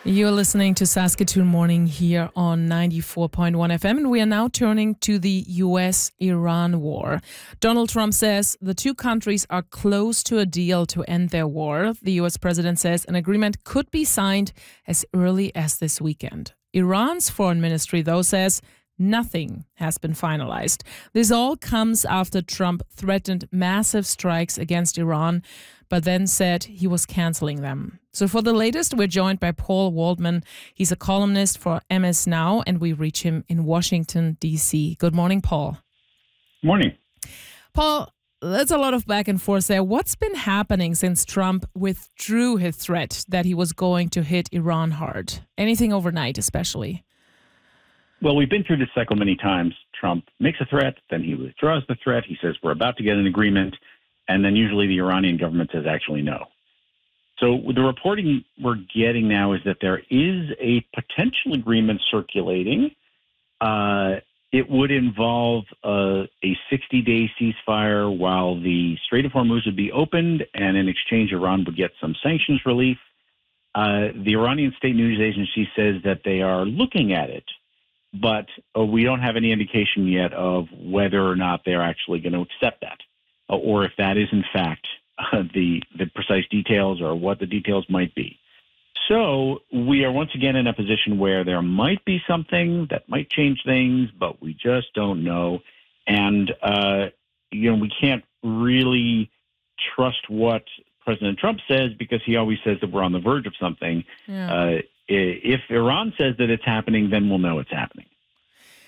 You're listening to Saskatoon Morning here on 94.1 FM, and we are now turning to the U.S.-Iran war. Donald Trump says the two countries are close to a deal to end their war. The U.S. president says an agreement could be signed as early as this weekend. Iran's foreign ministry, though, says nothing has been finalized. This all comes after Trump threatened massive strikes against Iran, but then said he was canceling them. So for the latest, we're joined by Paul Waldman. He's a columnist for MS Now, and we reach him in Washington, D.C. Good morning, Paul. Morning. Paul, there's a lot of back and forth there. What's been happening since Trump withdrew his threat that he was going to hit Iran hard? Anything overnight, especially? Well, we've been through this cycle many times. Trump makes a threat, then he withdraws the threat. He says, we're about to get an agreement. And then usually the Iranian government says, actually, no. So the reporting we're getting now is that there is a potential agreement circulating. It would involve a 60-day ceasefire while the Strait of Hormuz would be opened, and in exchange, Iran would get some sanctions relief. The Iranian state news agency says that they are looking at it, but we don't have any indication yet of whether or not they're actually going to accept that, or if that is, in fact, the precise details or what the details might be. So we are once again in a position where there might be something that might change things, but we just don't know. And, we can't really trust what President Trump says because he always says that we're on the verge of something. Yeah. If Iran says that it's happening, then we'll know it's happening.